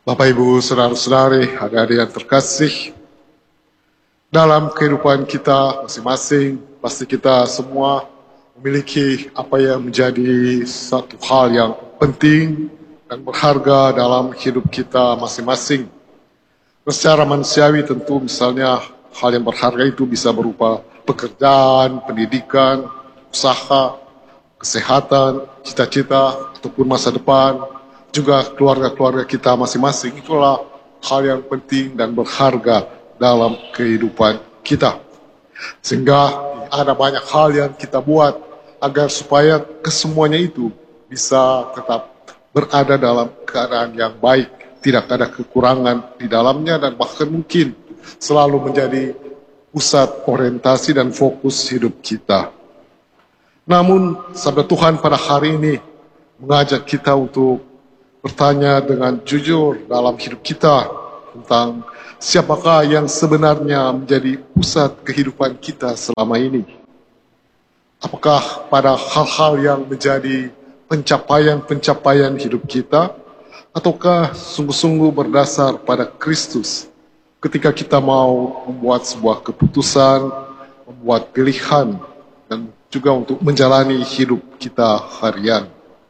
Bapak, Ibu, saudara-saudari, adik-adik yang terkasih, dalam kehidupan kita masing-masing, pasti kita semua memiliki apa yang menjadi satu hal yang penting dan berharga dalam hidup kita masing-masing. Secara manusiawi tentu misalnya hal yang berharga itu bisa berupa pekerjaan, pendidikan, usaha, kesehatan, cita-cita, ataupun masa depan, juga keluarga-keluarga kita masing-masing. Itulah hal yang penting dan berharga dalam kehidupan kita. Sehingga ada banyak hal yang kita buat agar supaya kesemuanya itu bisa tetap berada dalam keadaan yang baik, tidak ada kekurangan di dalamnya, dan bahkan mungkin selalu menjadi pusat orientasi dan fokus hidup kita. Namun sabda Tuhan pada hari ini mengajak kita untuk bertanya dengan jujur dalam hidup kita tentang siapakah yang sebenarnya menjadi pusat kehidupan kita selama ini. Apakah pada hal-hal yang menjadi pencapaian-pencapaian hidup kita, ataukah sungguh-sungguh berdasar pada Kristus ketika kita mau membuat sebuah keputusan, membuat pilihan, dan juga untuk menjalani hidup kita harian.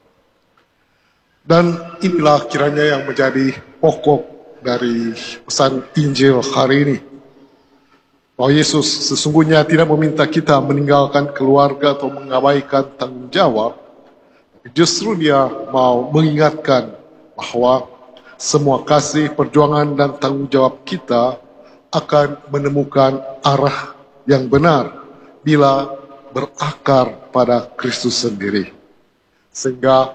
Dan inilah kiranya yang menjadi pokok dari pesan Injil hari ini. Bahwa Yesus sesungguhnya tidak meminta kita meninggalkan keluarga atau mengabaikan tanggung jawab, tapi justru dia mau mengingatkan bahwa semua kasih, perjuangan, dan tanggung jawab kita akan menemukan arah yang benar bila berakar pada Kristus sendiri. Sehingga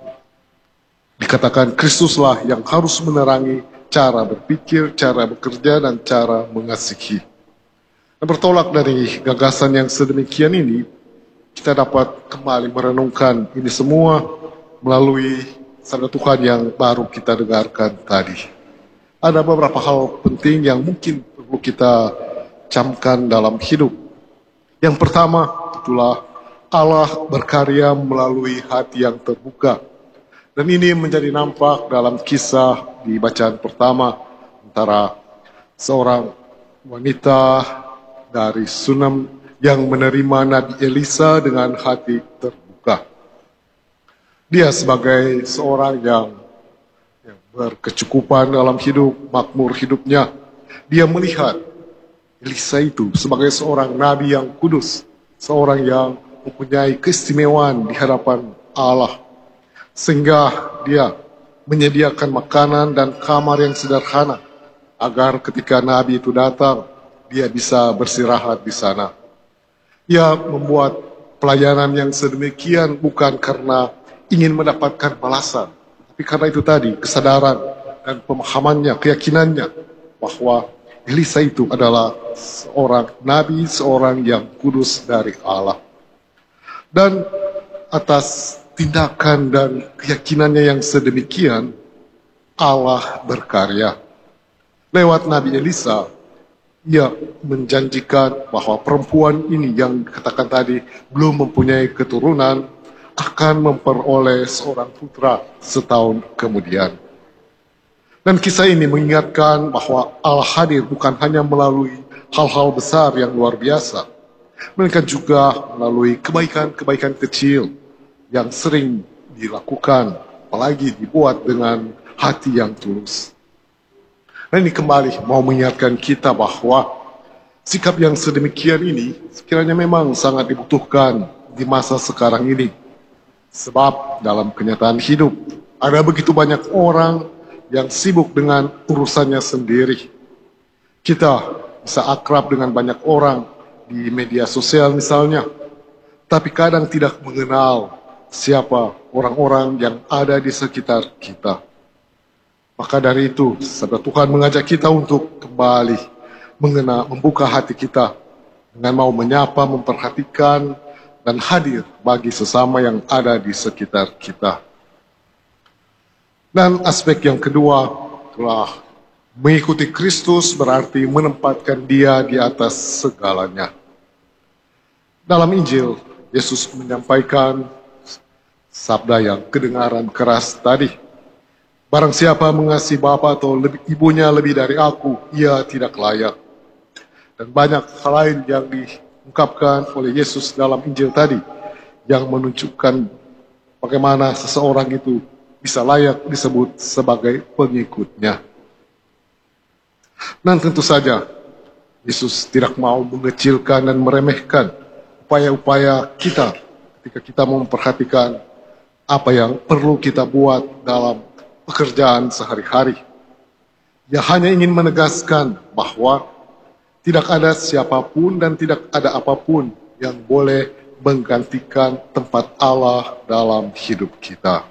dikatakan Kristuslah yang harus menerangi cara berpikir, cara bekerja, dan cara mengasihi. Dan bertolak dari gagasan yang sedemikian ini, kita dapat kembali merenungkan ini semua melalui sabda Tuhan yang baru kita dengarkan tadi. Ada beberapa hal penting yang mungkin perlu kita camkan dalam hidup. Yang pertama, itulah Allah berkarya melalui hati yang terbuka. Dan ini menjadi nampak dalam kisah di bacaan pertama antara seorang wanita dari Sunem yang menerima Nabi Elisa dengan hati terbuka. Dia sebagai seorang yang berkecukupan dalam hidup, makmur hidupnya, dia melihat Elisa itu sebagai seorang nabi yang kudus, seorang yang mempunyai keistimewaan di hadapan Allah, sehingga dia menyediakan makanan dan kamar yang sederhana agar ketika nabi itu datang, dia bisa bersirahat di sana. Ia membuat pelayanan yang sedemikian bukan karena ingin mendapatkan balasan, tapi karena itu tadi, kesadaran dan pemahamannya, keyakinannya bahwa Elisa itu adalah seorang nabi, seorang yang kudus dari Allah. Dan atas tindakan dan keyakinannya yang sedemikian, Allah berkarya. Lewat Nabi Elisa, ia menjanjikan bahwa perempuan ini yang dikatakan tadi belum mempunyai keturunan akan memperoleh seorang putra setahun kemudian. Dan kisah ini mengingatkan bahwa Allah hadir bukan hanya melalui hal-hal besar yang luar biasa, melainkan juga melalui kebaikan-kebaikan kecil yang sering dilakukan, apalagi dibuat dengan hati yang tulus. Dan ini kembali mau mengingatkan kita bahwa sikap yang sedemikian ini sekiranya memang sangat dibutuhkan di masa sekarang ini. Sebab dalam kenyataan hidup ada begitu banyak orang yang sibuk dengan urusannya sendiri. Kita bisa akrab dengan banyak orang di media sosial misalnya, tapi kadang tidak mengenal siapa orang-orang yang ada di sekitar kita. Maka dari itu, sabda Tuhan mengajak kita untuk kembali membuka hati kita dengan mau menyapa, memperhatikan, dan hadir bagi sesama yang ada di sekitar kita. Dan aspek yang kedua adalah mengikuti Kristus berarti menempatkan dia di atas segalanya. Dalam Injil, Yesus menyampaikan sabda yang kedengaran keras tadi, Barang siapa mengasihi bapa atau ibunya lebih dari aku, ia tidak layak. Dan banyak hal lain yang diungkapkan oleh Yesus dalam Injil tadi, yang menunjukkan bagaimana seseorang itu bisa layak disebut sebagai pengikutnya. Dan tentu saja, Yesus tidak mau mengecilkan dan meremehkan upaya-upaya kita ketika kita memperhatikan apa yang perlu kita buat dalam pekerjaan sehari-hari. Dia hanya ingin menegaskan bahwa tidak ada siapapun dan tidak ada apapun yang boleh menggantikan tempat Allah dalam hidup kita.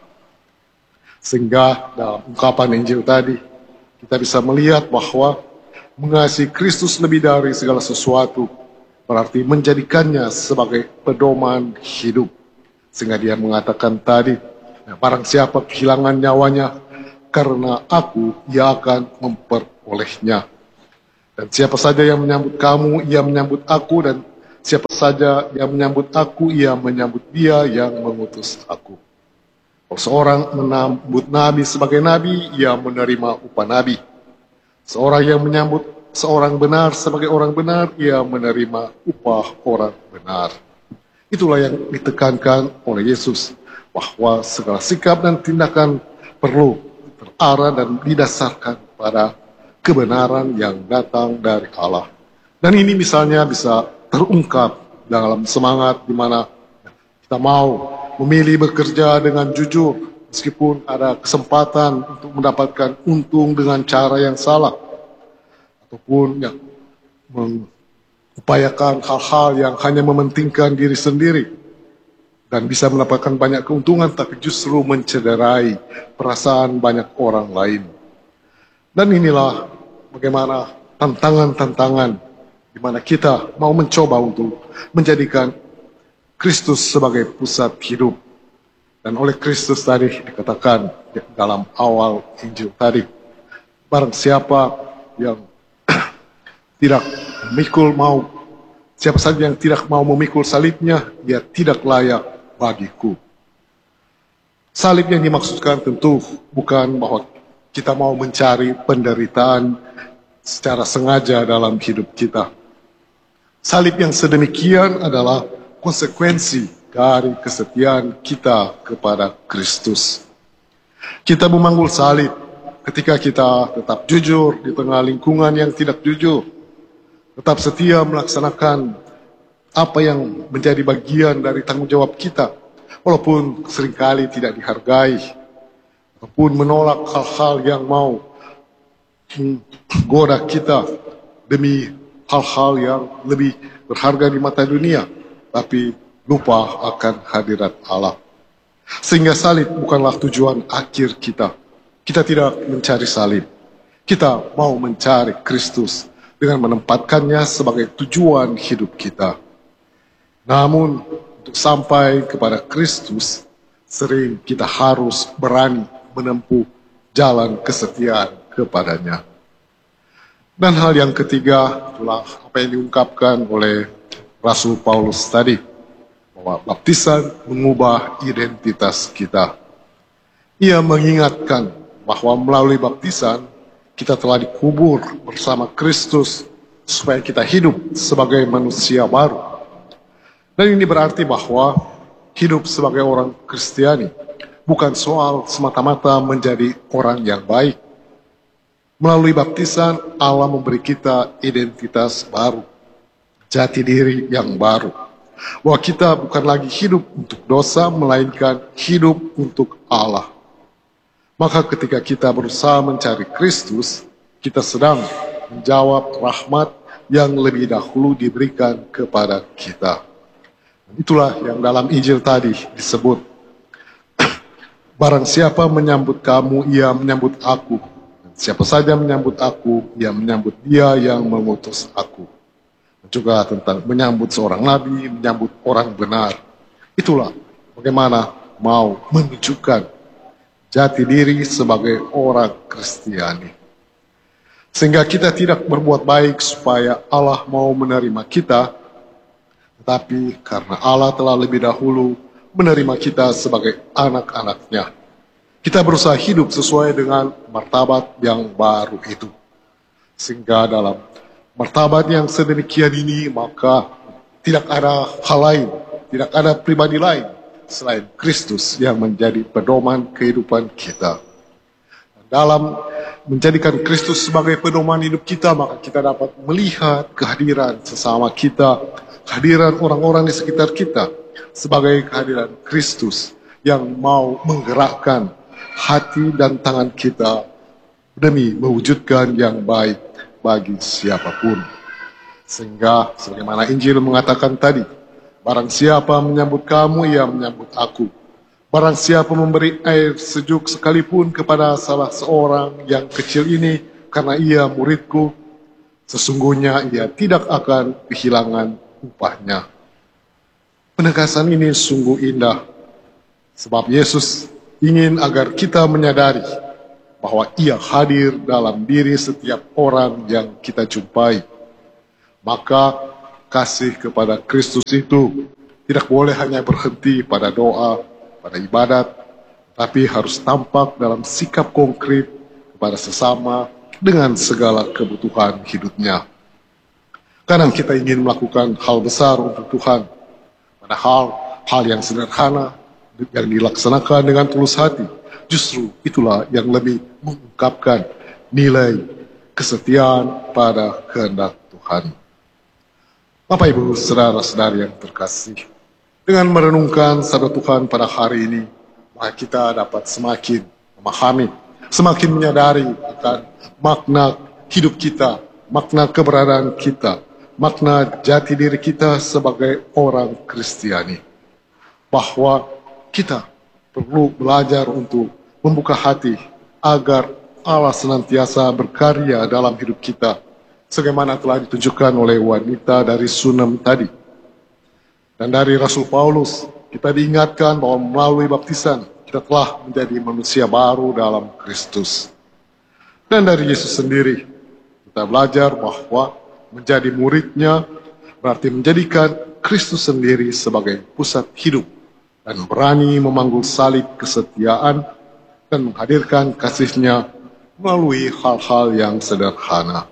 Sehingga dalam ungkapan Injil tadi, kita bisa melihat bahwa mengasihi Kristus lebih dari segala sesuatu berarti menjadikannya sebagai pedoman hidup. Sehingga dia mengatakan tadi, barang siapa kehilangan nyawanya karena aku, ia akan memperolehnya. Dan siapa saja yang menyambut kamu, ia menyambut aku, dan siapa saja yang menyambut aku, ia menyambut dia yang mengutus aku. Kalau seorang menyambut nabi sebagai nabi, ia menerima upah nabi. Seorang yang menyambut seorang benar sebagai orang benar, ia menerima upah orang benar. Itulah yang ditekankan oleh Yesus, bahwa segala sikap dan tindakan perlu terarah dan didasarkan pada kebenaran yang datang dari Allah. Dan ini misalnya bisa terungkap dalam semangat di mana kita mau memilih bekerja dengan jujur, meskipun ada kesempatan untuk mendapatkan untung dengan cara yang salah, ataupun yang mengupayakan hal-hal yang hanya mementingkan diri sendiri dan bisa mendapatkan banyak keuntungan, tapi justru mencederai perasaan banyak orang lain. Dan inilah bagaimana tantangan-tantangan di mana kita mau mencoba untuk menjadikan Kristus sebagai pusat hidup. Dan oleh Kristus tadi dikatakan dalam awal Injil tadi, barang siapa yang tidak siapa saja yang tidak mau memikul salibnya, dia tidak layak bagiku. Salib yang dimaksudkan tentu bukan bahwa kita mau mencari penderitaan secara sengaja dalam hidup kita. Salib yang sedemikian adalah konsekuensi dari kesetiaan kita kepada Kristus. Kita memanggul salib ketika kita tetap jujur di tengah lingkungan yang tidak jujur, tetap setia melaksanakan apa yang menjadi bagian dari tanggung jawab kita, walaupun seringkali tidak dihargai, ataupun menolak hal-hal yang mau menggoda kita demi hal-hal yang lebih berharga di mata dunia, tapi lupa akan hadirat Allah. Sehingga salib bukanlah tujuan akhir kita. Kita tidak mencari salib. Kita mau mencari Kristus dengan menempatkannya sebagai tujuan hidup kita. Namun, untuk sampai kepada Kristus, sering kita harus berani menempuh jalan kesetiaan kepadanya. Dan hal yang ketiga, itulah apa yang diungkapkan oleh Rasul Paulus tadi, bahwa baptisan mengubah identitas kita. Ia mengingatkan bahwa melalui baptisan, kita telah dikubur bersama Kristus, supaya kita hidup sebagai manusia baru. Dan ini berarti bahwa hidup sebagai orang Kristiani bukan soal semata-mata menjadi orang yang baik. Melalui baptisan, Allah memberi kita identitas baru, jati diri yang baru. Bahwa kita bukan lagi hidup untuk dosa, melainkan hidup untuk Allah. Maka ketika kita berusaha mencari Kristus, kita sedang menjawab rahmat yang lebih dahulu diberikan kepada kita. Itulah yang dalam Injil tadi disebut, barang siapa menyambut kamu, ia menyambut aku. Siapa saja menyambut aku, ia menyambut dia yang mengutus aku. Juga tentang menyambut seorang nabi, menyambut orang benar. Itulah bagaimana mau menunjukkan jati diri sebagai orang Kristiani. Sehingga kita tidak berbuat baik supaya Allah mau menerima kita, tetapi karena Allah telah lebih dahulu menerima kita sebagai anak-anaknya. Kita berusaha hidup sesuai dengan martabat yang baru itu. Sehingga dalam martabat yang sedemikian ini, maka tidak ada hal lain, tidak ada pribadi lain selain Kristus yang menjadi pedoman kehidupan kita. Dalam menjadikan Kristus sebagai pedoman hidup kita, maka kita dapat melihat kehadiran sesama kita, kehadiran orang-orang di sekitar kita, sebagai kehadiran Kristus yang mau menggerakkan hati dan tangan kita demi mewujudkan yang baik bagi siapapun. Sehingga sebagaimana Injil mengatakan tadi, barang siapa menyambut kamu, ia menyambut aku. Barang siapa memberi air sejuk sekalipun kepada salah seorang yang kecil ini, karena ia muridku, sesungguhnya ia tidak akan kehilangan upahnya. Penegasan ini sungguh indah, sebab Yesus ingin agar kita menyadari bahwa ia hadir dalam diri setiap orang yang kita jumpai. Maka kasih kepada Kristus itu tidak boleh hanya berhenti pada doa, pada ibadat, tapi harus tampak dalam sikap konkret kepada sesama dengan segala kebutuhan hidupnya. Kadang kita ingin melakukan hal besar untuk Tuhan, padahal hal yang sederhana yang dilaksanakan dengan tulus hati, justru itulah yang lebih mengungkapkan nilai kesetiaan pada kehendak Tuhan. Bapak Ibu, saudara-saudari yang terkasih, dengan merenungkan sabda Tuhan pada hari ini, maka kita dapat semakin memahami, semakin menyadari akan makna hidup kita, makna keberadaan kita, makna jati diri kita sebagai orang Kristiani. Bahwa kita perlu belajar untuk membuka hati agar Allah senantiasa berkarya dalam hidup kita, sebagaimana telah ditunjukkan oleh wanita dari Sunem tadi. Dan dari Rasul Paulus, kita diingatkan bahwa melalui baptisan, kita telah menjadi manusia baru dalam Kristus. Dan dari Yesus sendiri, kita belajar bahwa menjadi muridnya berarti menjadikan Kristus sendiri sebagai pusat hidup dan berani memanggul salib kesetiaan dan menghadirkan kasih-Nya melalui hal-hal yang sederhana.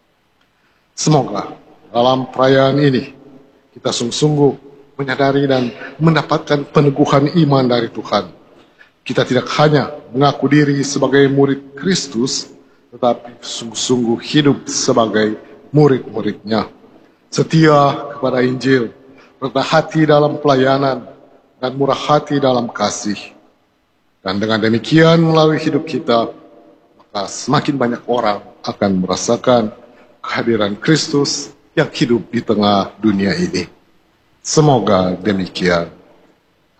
Semoga dalam perayaan ini kita sungguh-sungguh menyadari dan mendapatkan peneguhan iman dari Tuhan. Kita tidak hanya mengaku diri sebagai murid Kristus, tetapi sungguh-sungguh hidup sebagai murid-murid-Nya. Setia kepada Injil, rendah hati dalam pelayanan, dan murah hati dalam kasih. Dan dengan demikian melalui hidup kita, maka semakin banyak orang akan merasakan kehadiran Kristus yang hidup di tengah dunia ini. Semoga demikian.